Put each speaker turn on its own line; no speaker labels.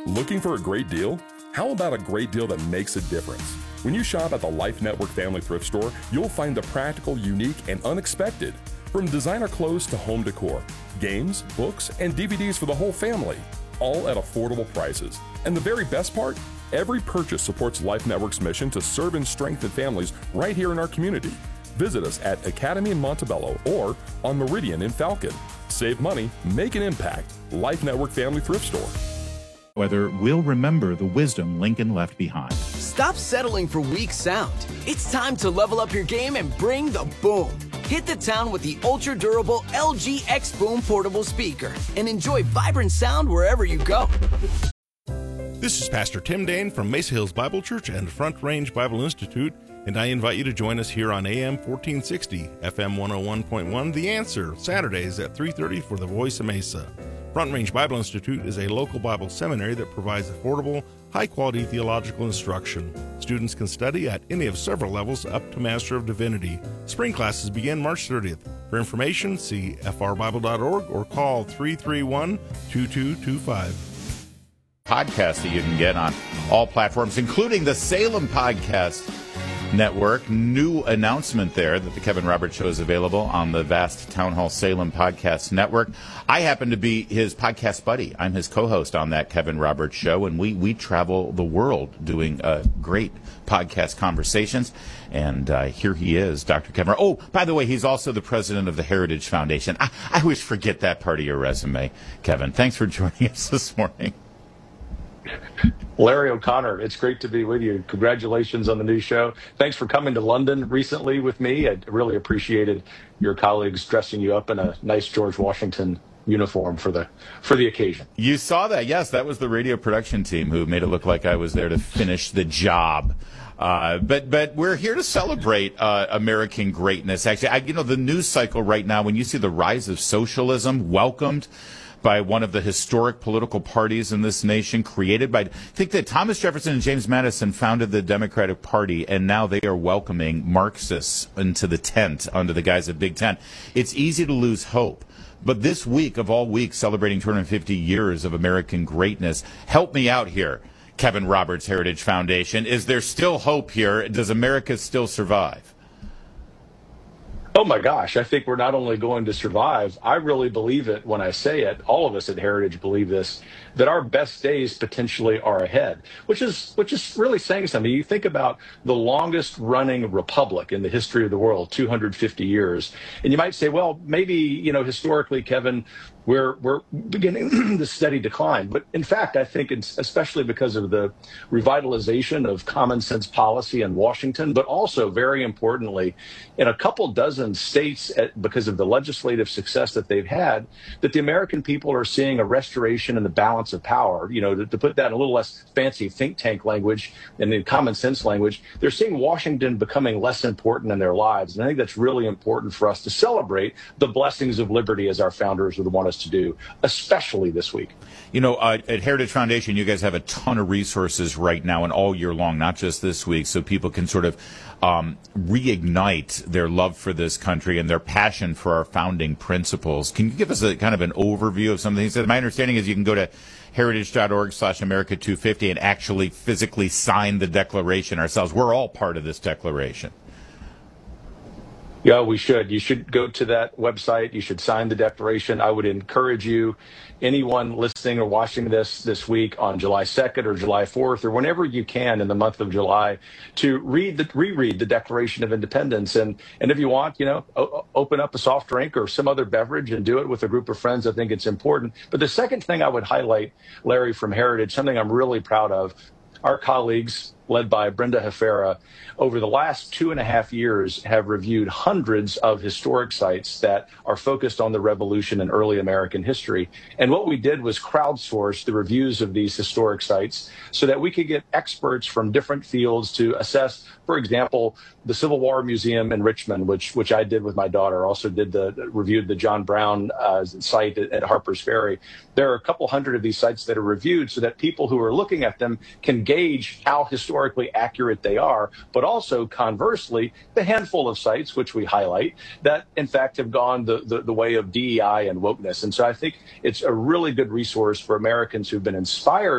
Looking for a great deal? How about a great deal that makes a difference? When you shop at the Life Network Family Thrift Store, you'll find the practical, unique, and unexpected. From designer clothes to home decor, games, books, and DVDs for the whole family, all at affordable prices. And the very best part? Every purchase supports Life Network's mission to serve and strengthen families right here in our community. Visit us at Academy in Montebello or on Meridian in Falcon. Save money, make an impact. Life Network Family Thrift Store.
Whether we'll remember the wisdom Lincoln left behind.
Stop settling for weak sound. It's time to level up your game and bring the boom. Hit the town with the ultra-durable LG X Boom portable speaker and enjoy vibrant sound wherever you go.
This is Pastor Tim Dane from Mesa Hills Bible Church and Front Range Bible Institute, and I invite you to join us here on AM 1460, FM 101.1, The Answer, Saturdays at 3:30 for The Voice of Mesa. Front Range Bible Institute is a local Bible seminary that provides affordable, high-quality theological instruction. Students can study at any of several levels up to Master of Divinity. Spring classes begin March 30th. For information, see frbible.org or call 331-2225.
Podcast that you can get on all platforms, including the Salem Podcast Network. New announcement there that the Kevin Roberts Show is available on the vast Town Hall Salem Podcast Network. I happen to be his podcast buddy. I'm his co-host on that Kevin Roberts Show, and we travel the world doing great podcast conversations. And here he is, Dr. Kevin. Oh, by the way, he's also the president of the Heritage Foundation. I always forget that part of your resume, Kevin. Thanks for joining us this morning.
Larry O'Connor, it's great to be with you. Congratulations on the new show. Thanks for coming to London recently with me. I really appreciated your colleagues dressing you up in a nice George Washington uniform for the occasion.
You saw that. Yes, that was the radio production team who made it look like I was there to finish the job. But we're here to celebrate American greatness. Actually, the news cycle right now, when you see the rise of socialism welcomed by one of the historic political parties in this nation, created by, think that Thomas Jefferson and James Madison founded the Democratic Party, and now they are welcoming Marxists into the tent under the guise of Big Tent. It's easy to lose hope. But this week, of all weeks, celebrating 250 years of American greatness, help me out here, Kevin Roberts Heritage Foundation. Is there still hope here? Does America still survive?
Oh my gosh, I think we're not only going to survive, I really believe it when I say it, all of us at Heritage believe this, that our best days potentially are ahead, which is really saying something. You think about the longest running republic in the history of the world, 250 years, and you might say, well, maybe, historically, Kevin, we're beginning the steady decline. But in fact, I think it's especially because of the revitalization of common sense policy in Washington, but also very importantly, in a couple dozen states, because of the legislative success that they've had, that the American people are seeing a restoration in the balance of power. To put that in a little less fancy think tank language and in common sense language, they're seeing Washington becoming less important in their lives. And I think that's really important for us to celebrate the blessings of liberty as our founders would want us to do, especially this week.
At Heritage Foundation, you guys have a ton of resources right now and all year long, not just this week, so people can sort of reignite their love for this country and their passion for our founding principles. Can you give us a kind of an overview of some of the things? My understanding is you can go to heritage.org/America250 and actually physically sign the Declaration ourselves. We're all part of this Declaration.
Yeah, we should. You should go to that website. You should sign the Declaration. I would encourage you, anyone listening or watching this week on July 2nd or July 4th or whenever you can in the month of July, to reread the Declaration of Independence. And if you want, open up a soft drink or some other beverage and do it with a group of friends. I think it's important. But the second thing I would highlight, Larry, from Heritage, something I'm really proud of, our colleagues, led by Brenda Hefera, over the last 2.5 years have reviewed hundreds of historic sites that are focused on the Revolution and early American history. And what we did was crowdsource the reviews of these historic sites so that we could get experts from different fields to assess, for example, the Civil War Museum in Richmond, which I did with my daughter, also reviewed the John Brown site at Harper's Ferry. There are a couple hundred of these sites that are reviewed so that people who are looking at them can gauge how historically accurate they are, but also conversely, the handful of sites which we highlight that in fact have gone the way of DEI and wokeness. And so I think it's a really good resource for Americans who've been inspired